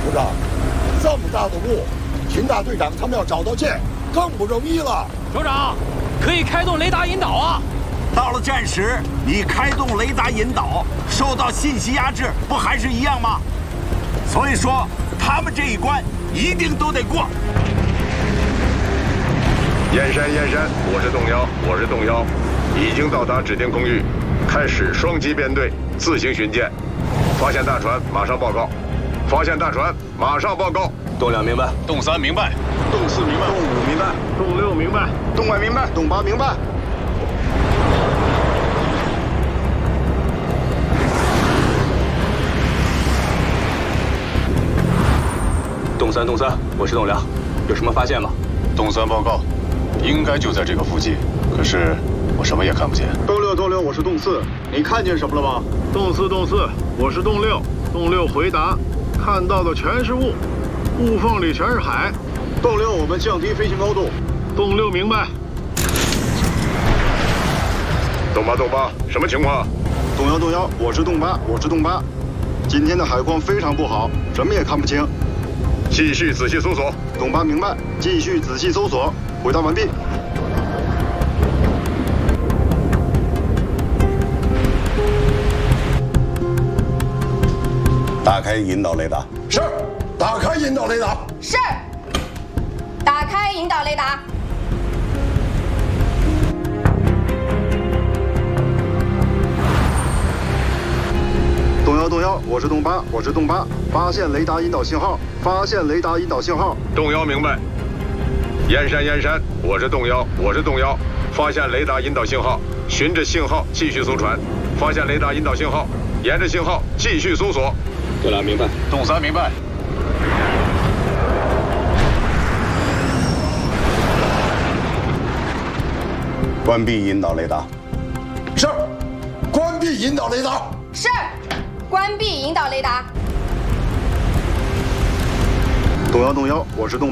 部长，这么大的雾，秦大队长他们要找到剑更不容易了。 首长，可以开动雷达引导啊！ 到了战时，你开动雷达引导，受到信息压制，不还是一样吗？所以说，他们这一关一定都得过。 燕山，我是动摇，已经到达指定空域，开始双机编队自行巡检，发现大船马上报告。 动2明白， 动3明白， 动4明白， 动5明白， 动6明白， 动5明白， 动8明白。动3，我是动2，有什么发现吗？ 动3报告，应该就在这个附近，可是我什么也看不见。 动6，我是动4，你看见什么了吗？动4，我是动6，动6回答，看到的全是雾，雾缝里全是海。动6，我们降低飞行高度。动6明白。 动8，什么情况？ 动摇，我是动8，今天的海况非常不好，什么也看不清。 继续仔细搜索。 动8明白，继续仔细搜索。回答完毕。 打开引导雷达。 是，打开引导雷达。 是，打开引导雷达。 动摇，我是动8，发现雷达引导信号。 动摇明白。燕山，我是动摇，发现雷达引导信号，循着信号继续搜船，发现雷达引导信号，沿着信号继续搜索。 动2明白。 动3明白。 关闭引导雷达。 是，关闭引导雷达。 是，关闭引导雷达。 动摇，我是动